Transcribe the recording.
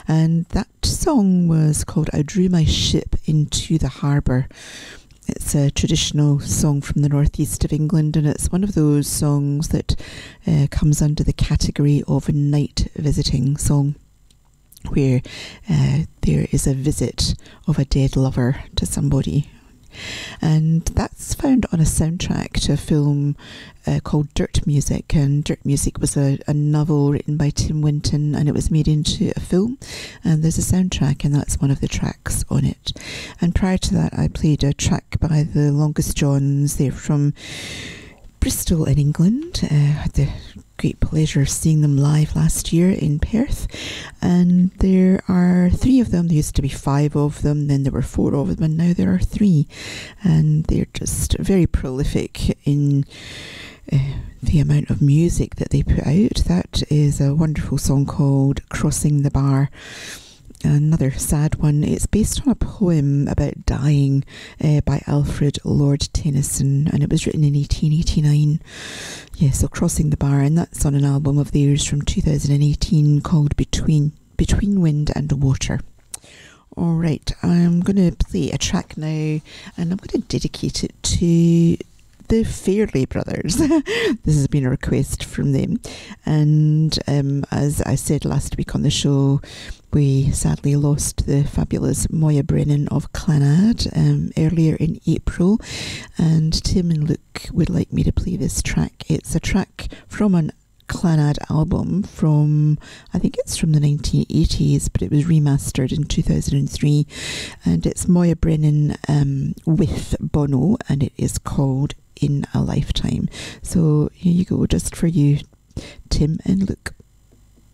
And that song was called I Drew My Ship Into the Harbour. It's a traditional song from the northeast of England, and it's one of those songs that comes under the category of a night visiting song, where there is a visit of a dead lover to somebody. And that's found on a soundtrack to a film called Dirt Music. And Dirt Music was a novel written by Tim Winton, and it was made into a film. And there's a soundtrack, and that's one of the tracks on it. And prior to that, I played a track by the Longest Johns. They're from Bristol in England. I had the great pleasure of seeing them live last year in Perth, and there are 3 of them. There used to be 5 of them, then there were 4 of them, and now there are 3, and they're just very prolific in the amount of music that they put out. That is a wonderful song called Crossing the Bar. Another sad one. It's based on a poem about dying by Alfred Lord Tennyson, and it was written in 1889. Yeah, so Crossing the Bar, and that's on an album of theirs from 2018 called Between Wind and Water. Alright, I'm going to play a track now, and I'm going to dedicate it to the Fairley Brothers. This has been a request from them, and as I said last week on the show, we sadly lost the fabulous Moya Brennan of Clannad earlier in April, and Tim and Luke would like me to play this track. It's a track from an Clannad album from, I think it's from the 1980s, but it was remastered in 2003, and it's Moya Brennan with Bono, and it is called In a Lifetime. So here you go, just for you, Tim and Luke.